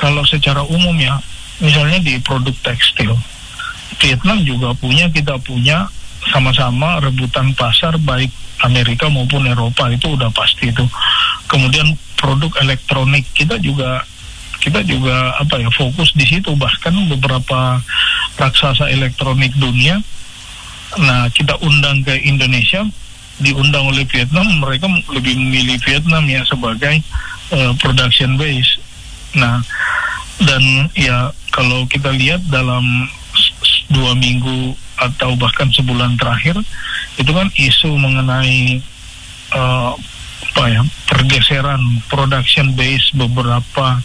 kalau secara umum ya, misalnya di produk tekstil, Vietnam juga punya, kita punya, sama-sama rebutan pasar baik Amerika maupun Eropa, itu udah pasti itu. Kemudian produk elektronik kita juga fokus di situ, bahkan beberapa raksasa elektronik dunia, nah kita undang ke Indonesia, diundang oleh Vietnam, mereka lebih memilih Vietnam ya sebagai production base. Nah, dan ya kalau kita lihat dalam 2 minggu atau bahkan sebulan terakhir, itu kan isu mengenai pergeseran production base beberapa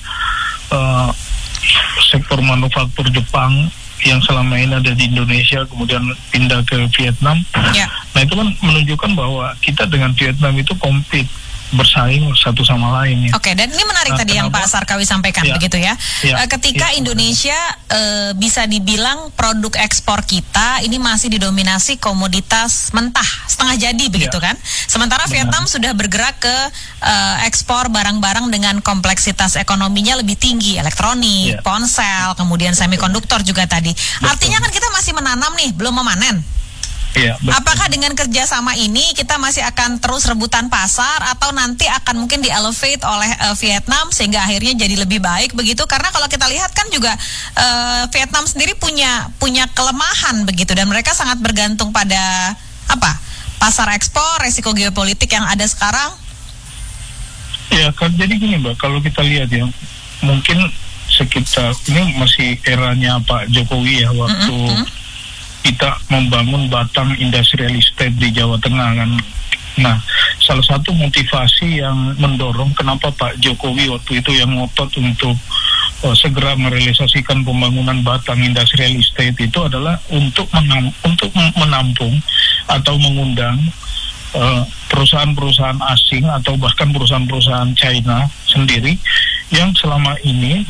sektor manufaktur Jepang yang selama ini ada di Indonesia kemudian pindah ke Vietnam. Yeah. Nah itu kan menunjukkan bahwa kita dengan Vietnam itu compete, bersaing satu sama lain ya. Oke, dan ini menarik tadi yang Pak Sarkawi sampaikan, begitu ya. Ketika Indonesia bisa dibilang produk ekspor kita ini masih didominasi komoditas mentah, setengah jadi begitu kan. Sementara Vietnam sudah bergerak ke ekspor barang-barang dengan kompleksitas ekonominya lebih tinggi, elektronik, ponsel, kemudian semikonduktor juga tadi. Artinya kan kita masih menanam nih, belum memanen. Apakah dengan kerjasama ini kita masih akan terus rebutan pasar, atau nanti akan mungkin di-elevate oleh Vietnam sehingga akhirnya jadi lebih baik begitu? Karena kalau kita lihat kan juga Vietnam sendiri punya kelemahan begitu, dan mereka sangat bergantung pada pasar ekspor, resiko geopolitik yang ada sekarang. Ya kan, jadi gini Mbak, kalau kita lihat ya, mungkin sekitar ini masih eranya Pak Jokowi ya, waktu kita membangun Batang Industrial Estate di Jawa Tengah kan. Nah, salah satu motivasi yang mendorong kenapa Pak Jokowi waktu itu yang ngotot untuk segera merealisasikan pembangunan Batang Industrial Estate itu adalah untuk menampung atau mengundang perusahaan-perusahaan asing atau bahkan perusahaan-perusahaan China sendiri yang selama ini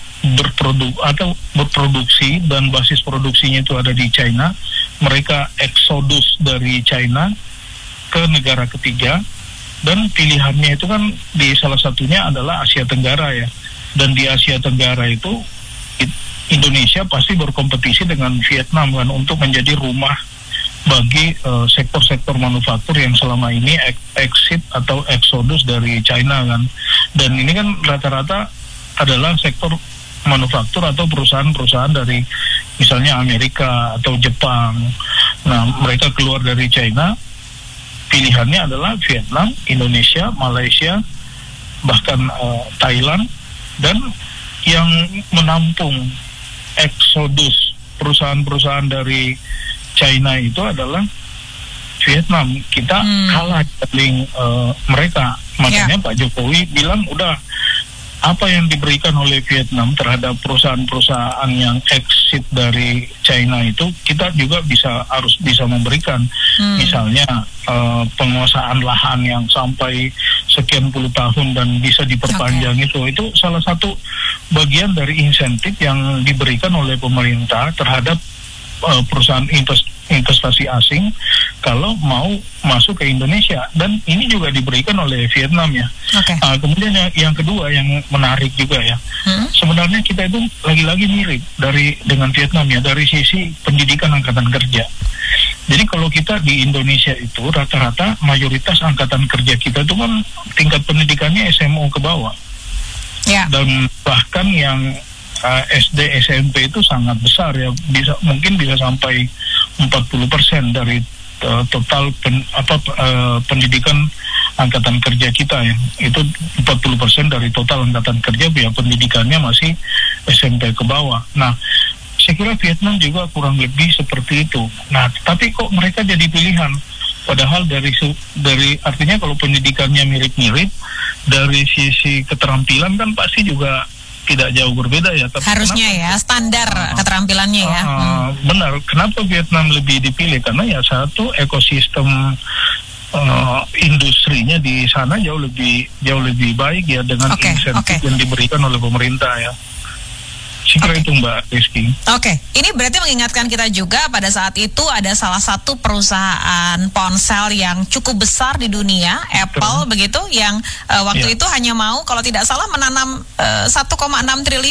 berproduksi dan basis produksinya itu ada di China. Mereka eksodus dari China ke negara ketiga, dan pilihannya itu kan di salah satunya adalah Asia Tenggara ya. Dan di Asia Tenggara itu Indonesia pasti berkompetisi dengan Vietnam kan untuk menjadi rumah bagi sektor-sektor manufaktur yang selama ini exit atau eksodus dari China kan. Dan ini kan rata-rata adalah sektor manufaktur atau perusahaan-perusahaan dari misalnya Amerika atau Jepang. Nah, mereka keluar dari China, pilihannya adalah Vietnam, Indonesia, Malaysia, bahkan Thailand, dan yang menampung eksodus perusahaan-perusahaan dari China itu adalah Vietnam. Kita kalah dari mereka. Makanya Pak Jokowi bilang udah, apa yang diberikan oleh Vietnam terhadap perusahaan-perusahaan yang exit dari China itu kita juga harus bisa memberikan. Misalnya penguasaan lahan yang sampai sekian puluh tahun dan bisa diperpanjang, itu salah satu bagian dari insentif yang diberikan oleh pemerintah terhadap perusahaan investasi asing kalau mau masuk ke Indonesia, dan ini juga diberikan oleh Vietnam ya. Kemudian yang kedua yang menarik juga ya, sebenarnya kita itu lagi-lagi mirip dengan Vietnam ya dari sisi pendidikan angkatan kerja. Jadi kalau kita di Indonesia itu rata-rata mayoritas angkatan kerja kita itu kan tingkat pendidikannya SMO ke bawah, dan bahkan yang SD SMP itu sangat besar ya, mungkin bisa sampai 40% dari total pendidikan angkatan kerja kita ya. Itu 40% dari total angkatan kerja ya, pendidikannya masih SMP ke bawah. Nah, saya kira Vietnam juga kurang lebih seperti itu. Nah, tapi kok mereka jadi pilihan? Padahal dari artinya kalau pendidikannya mirip-mirip, dari sisi keterampilan kan pasti juga tidak jauh berbeda ya. Tapi harusnya standar keterampilannya ya. Benar. Kenapa Vietnam lebih dipilih? Karena ya satu, ekosistem industrinya di sana jauh lebih baik ya, dengan insentif yang diberikan oleh pemerintah ya. Sekira itu Mbak Rizky. Ini berarti mengingatkan kita juga pada saat itu ada salah satu perusahaan ponsel yang cukup besar di dunia, Apple begitu, yang waktu itu hanya mau kalau tidak salah menanam 1,6 triliun